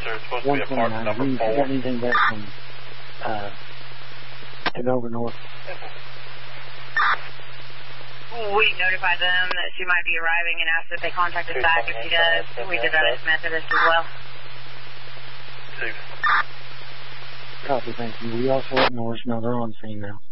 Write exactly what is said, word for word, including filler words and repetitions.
It's supposed to be a part number you four. got anything back from uh, Tanover North? We notified them that she might be arriving and asked if they contact us back. If she does, we did that as Methodist as well. Two. Copy, thank you. We also let Norris know they're on scene now.